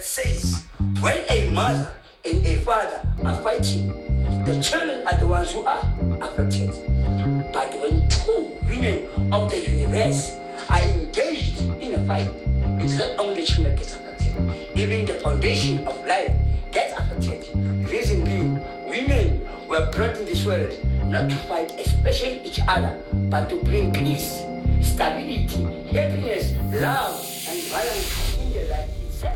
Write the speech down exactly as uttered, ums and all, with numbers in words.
that says when a mother and a father are fighting, the children are the ones who are affected. But when two women of the universe are engaged in a fight, it's not only children gets affected, even the foundation of life gets affected. Reason being, women were brought in this world not to fight, especially each other, but to bring peace, stability, happiness, love, and balance.